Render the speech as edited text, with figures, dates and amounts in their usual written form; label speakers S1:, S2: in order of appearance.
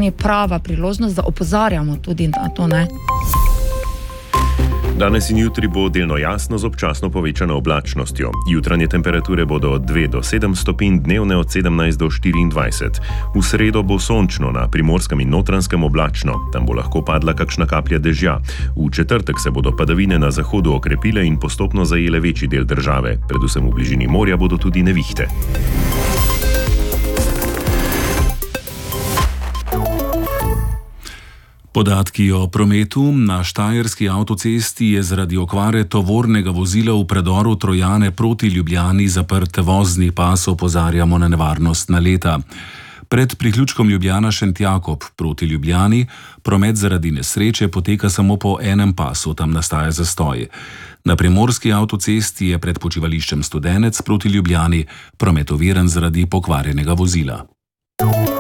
S1: Sloveniji prava priložnost, da opozarjamo tudi na to, ne.
S2: Danes in jutri bo delno jasno z občasno povečano oblačnostjo. Jutranje temperature bodo od 2 do 7 stopinj, dnevne od 17 do 24. V sredo bo sončno, na Primorskem in Notranjskem oblačno. Tam bo lahko padla kakšna kaplja dežja. V četrtek se bodo padavine na zahodu okrepile in postopno zajele večji del države. Predvsem v bližini morja bodo tudi nevihte.
S3: Podatki o prometu. Na štajerski avtocesti je zaradi okvare tovornega vozila v predoru Trojane proti Ljubljani zaprt vozni pas, opozarjamo na nevarnost naleta. Pred priključkom Ljubljana-Šentjakob proti Ljubljani promet zaradi nesreče poteka samo po enem pasu, tam nastaja zastoj. Na primorski avtocesti je pred počivališčem Studenec proti Ljubljani promet oviran zaradi pokvarjenega vozila.